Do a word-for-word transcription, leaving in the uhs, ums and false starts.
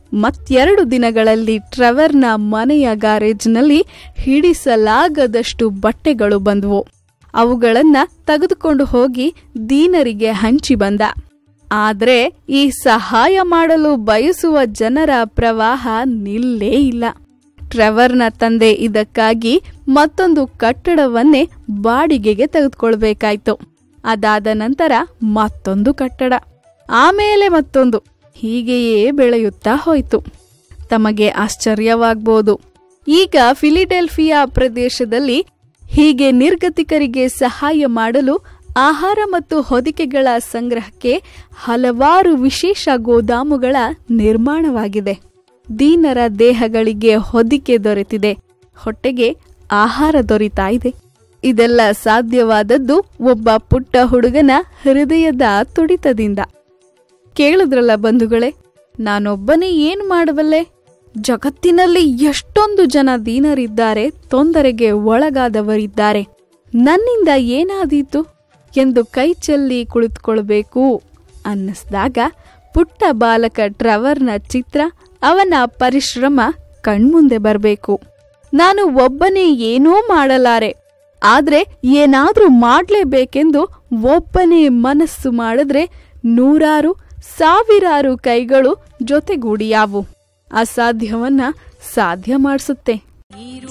ಮತ್ತೆರಡು ದಿನಗಳಲ್ಲಿ ಟ್ರೆವರ್ನ ಮನೆಯ ಗ್ಯಾರೇಜ್ನಲ್ಲಿ ಹಿಡಿಸಲಾಗದಷ್ಟು ಬಟ್ಟೆಗಳು ಬಂದವು. ಅವುಗಳನ್ನ ತೆಗೆದುಕೊಂಡು ಹೋಗಿ ದೀನರಿಗೆ ಹಂಚಿ ಬಂದ. ಆದರೆ ಈ ಸಹಾಯ ಮಾಡಲು ಬಯಸುವ ಜನರ ಪ್ರವಾಹ ನಿಲ್ಲೇ ಇಲ್ಲ. ಟ್ರೆವರ್ನ ತಂದೆ ಇದಕ್ಕಾಗಿ ಮತ್ತೊಂದು ಕಟ್ಟಡವನ್ನೇ ಬಾಡಿಗೆಗೆ ತೆಗೆದುಕೊಳ್ಬೇಕಾಯ್ತು. ಅದಾದ ನಂತರ ಮತ್ತೊಂದು ಕಟ್ಟಡ, ಆಮೇಲೆ ಮತ್ತೊಂದು, ಹೀಗೆಯೇ ಬೆಳೆಯುತ್ತಾ ಹೋಯಿತು. ತಮಗೆ ಆಶ್ಚರ್ಯವಾಗಬಹುದು. ಈಗ ಫಿಲಿಡೆಲ್ಫಿಯಾ ಪ್ರದೇಶದಲ್ಲಿ ಹೀಗೆ ನಿರ್ಗತಿಕರಿಗೆ ಸಹಾಯ ಮಾಡಲು ಆಹಾರ ಮತ್ತು ಹೊದಿಕೆಗಳ ಸಂಗ್ರಹಕ್ಕೆ ಹಲವಾರು ವಿಶೇಷ ಗೋದಾಮುಗಳ ನಿರ್ಮಾಣವಾಗಿದೆ. ದೀನರ ದೇಹಗಳಿಗೆ ಹೊದಿಕೆ ದೊರೆತಿದೆ, ಹೊಟ್ಟೆಗೆ ಆಹಾರ ದೊರೀತಾ ಇದೆ. ಇದೆಲ್ಲ ಸಾಧ್ಯವಾದದ್ದು ಒಬ್ಬ ಪುಟ್ಟ ಹುಡುಗನ ಹೃದಯದ ತುಡಿತದಿಂದ. ಕೇಳಿದ್ರಲ್ಲ ಬಂಧುಗಳೇ, ನಾನೊಬ್ಬನೇ ಏನು ಮಾಡಬಲ್ಲೆ? ಜಗತ್ತಿನಲ್ಲಿ ಎಷ್ಟೊಂದು ಜನ ದೀನರಿದ್ದಾರೆ, ತೊಂದರೆಗೆ ಒಳಗಾದವರಿದ್ದಾರೆ. ನನ್ನಿಂದ ಏನಾದೀತು ಎಂದು ಕೈ ಚೆಲ್ಲಿ ಕುಳಿತುಕೊಳ್ಬೇಕು ಅನ್ನಿಸ್ದಾಗ ಪುಟ್ಟ ಬಾಲಕ ಟ್ರೆವರ್ನ ಚಿತ್ರ, ಅವನ ಪರಿಶ್ರಮ ಕಣ್ಮುಂದೆ ಬರಬೇಕು. ನಾನು ಒಬ್ಬನೇ ಏನೂ ಮಾಡಲಾರೆ, ಆದ್ರೆ ಏನಾದ್ರೂ ಮಾಡ್ಲೇಬೇಕೆಂದು ಒಬ್ಬನೇ ಮನಸ್ಸು ಮಾಡಿದ್ರೆ ನೂರಾರು ಸಾವಿರಾರು ಕೈಗಳು ಜೊತೆಗೂಡಿಯಾವು. ಅಸಾಧ್ಯವನ್ನ ಸಾಧ್ಯ ಮಾಡಿಸುತ್ತೆ.